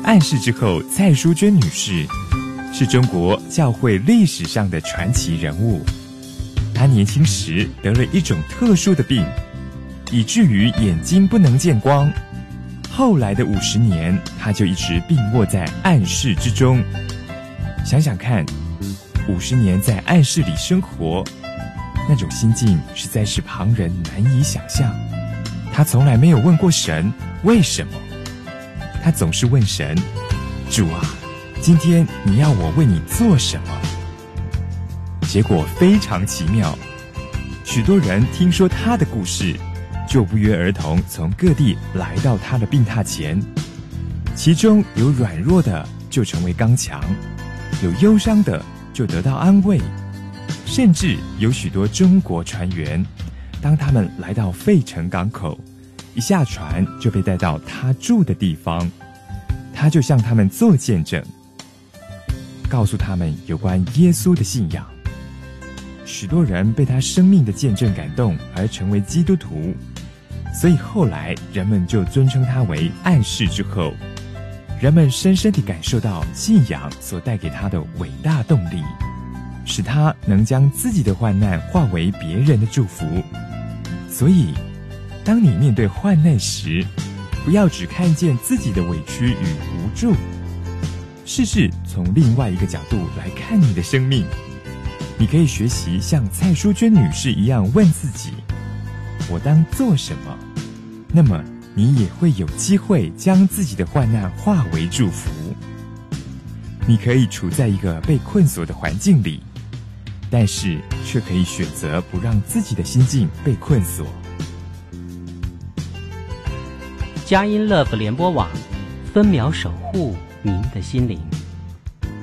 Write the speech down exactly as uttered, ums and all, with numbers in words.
暗示之后蔡淑娟女士是中国教会历史上的传奇人物。她年轻时得了一种特殊的病，以至于眼睛不能见光。后来的五十年，她就一直病卧在暗室之中。想想看，五十年在暗室里生活，那种心境实在是旁人难以想象。她从来没有问过神为什么，她总是问神：主啊，今天你要我为你做什么？结果非常奇妙，许多人听说她的故事，就不约而同从各地来到她的病榻前。其中有软弱的就成为刚强，有忧伤的就得到安慰，甚至有许多中国船员，当他们来到费城港口，一下船就被带到他住的地方，他就向他们做见证，告诉他们有关耶稣的信仰。许多人被他生命的见证感动而成为基督徒，所以后来人们就尊称他为暗室之后。人们深深地感受到信仰所带给他的伟大动力，使他能将自己的患难化为别人的祝福。所以当你面对患难时，不要只看见自己的委屈与无助，试试从另外一个角度来看你的生命。你可以学习像蔡淑娟女士一样问自己：我当做什么？那么你也会有机会将自己的患难化为祝福。你可以处在一个被困锁的环境里，但是却可以选择不让自己的心境被困锁。 佳音 Love 联播网，分秒守护您的心灵。